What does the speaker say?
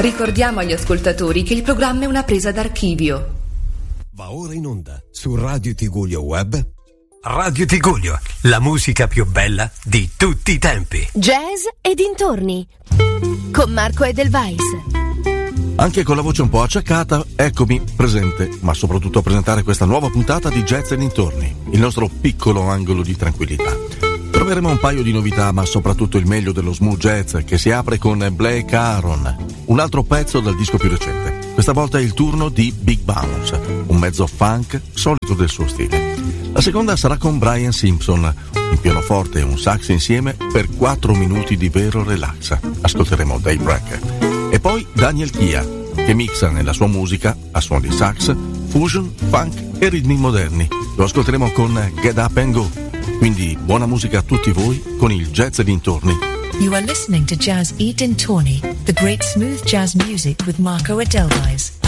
Ricordiamo agli ascoltatori che il programma è una presa d'archivio. Va ora in onda su Radio Tigullio Web. Radio Tigullio, la musica più bella di tutti i tempi. Jazz e dintorni con Marco Edelweiss. Anche con la voce un po' acciaccata, eccomi presente, ma soprattutto a presentare questa nuova puntata di Jazz e dintorni, il nostro piccolo angolo di tranquillità. Troveremo un paio di novità, ma soprattutto il meglio dello smooth jazz, che si apre con Blake Aaron, un altro pezzo dal disco più recente. Questa volta è il turno di Big Bounce, un mezzo funk solito del suo stile. La seconda sarà con Brian Simpson, un pianoforte e un sax insieme per 4 minuti di vero relax. Ascolteremo Daybreak. E poi Daniel Kia, che mixa nella sua musica, a suon di sax, fusion, funk e ritmi moderni. Lo ascolteremo con Get Up and Go. Quindi buona musica a tutti voi con il Jazz e dintorni. You are listening to Jazz e Dintorni, the great smooth jazz music with Marco Edelweiss.